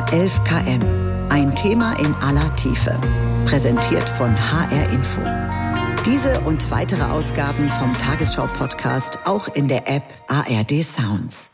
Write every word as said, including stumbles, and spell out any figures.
elf Kilometer. Ein Thema in aller Tiefe. Präsentiert von H R Info. Diese und weitere Ausgaben vom Tagesschau-Podcast auch in der App A R D Sounds.